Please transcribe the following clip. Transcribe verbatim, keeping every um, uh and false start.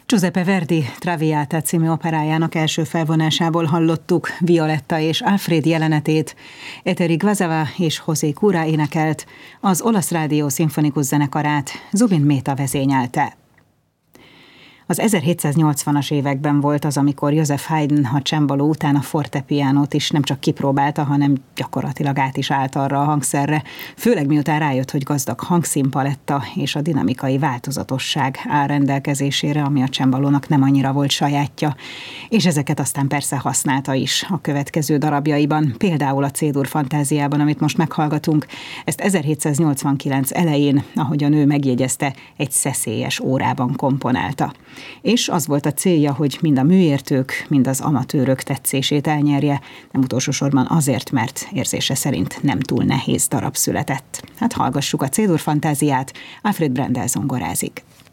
Giuseppe Verdi Traviata című operájának első felvonásából hallottuk Violetta és Alfred jelenetét, Eteri Gvasava és José Cura énekelt, az Olasz Rádió szimfonikus zenekarát Zubin Mehta vezényelte. Az ezerhétszáznyolcvanas években volt az, amikor Joseph Haydn a csembaló után a fortepianót is nem csak kipróbálta, hanem gyakorlatilag át is állt arra a hangszerre, főleg miután rájött, hogy gazdag hangszínpaletta és a dinamikai változatosság áll rendelkezésére, ami a csembalónak nem annyira volt sajátja, és ezeket aztán persze használta is a következő darabjaiban, például a C-dur fantáziában, amit most meghallgatunk. Ezt ezerhétszáznyolcvankilenc elején, ahogy a nő megjegyezte, egy szeszélyes órában komponálta. És az volt a célja, hogy mind a műértők, mind az amatőrök tetszését elnyerje, nem utolsó sorban azért, mert érzése szerint nem túl nehéz darab született. Hát hallgassuk a C-dur fantáziát, Alfred Brendel zongorázik.